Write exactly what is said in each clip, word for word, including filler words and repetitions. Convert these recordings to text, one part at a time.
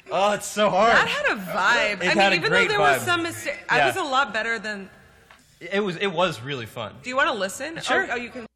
Oh, it's so hard. That had a vibe. It I had mean, a even great though there vibe. was some mistake, I Yeah. was a lot better than. It was it was really fun. Do you want to listen? Sure. Oh, oh, you can.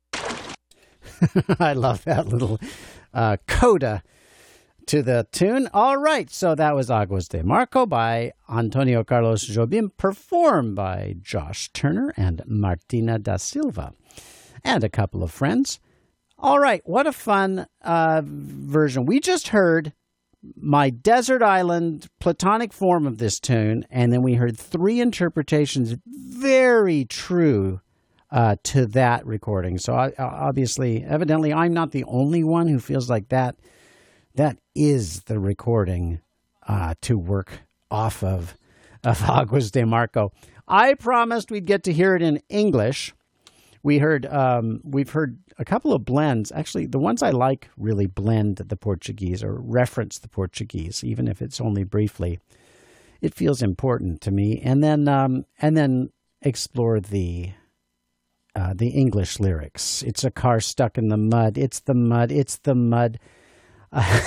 I love that little uh, coda to the tune. All right, so that was Aguas de Marco by Antonio Carlos Jobim, performed by Josh Turner and Martina da Silva, and a couple of friends. All right, what a fun uh, version. We just heard my desert island platonic form of this tune, and then we heard three interpretations very true uh, to that recording. So I, obviously, evidently, I'm not the only one who feels like that. That is the recording uh, to work off of, of Aguas de Marco. I promised we'd get to hear it in English. We heard, um, we've heard a couple of blends. Actually, the ones I like really blend the Portuguese or reference the Portuguese, even if it's only briefly. It feels important to me. And then, um, and then explore the uh, the English lyrics. It's a car stuck in the mud. It's the mud. It's the mud. Uh,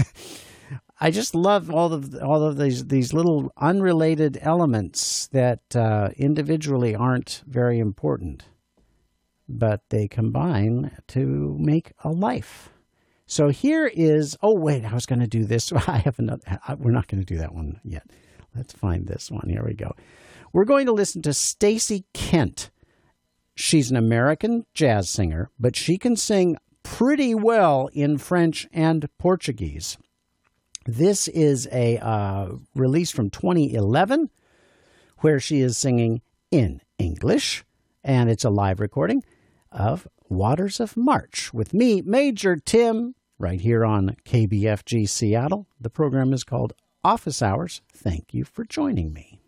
I just love all of all of these these little unrelated elements that uh, individually aren't very important, but they combine to make a life. So here is, oh, wait, I was going to do this. I have another, we're not going to do that one yet. Let's find this one. Here we go. We're going to listen to Stacey Kent. She's an American jazz singer, but she can sing pretty well in French and Portuguese. This is a uh, release from twenty eleven where she is singing in English, and it's a live recording of Waters of March with me, Major Tim, right here on K B F G Seattle. The program is called Office Hours. Thank you for joining me.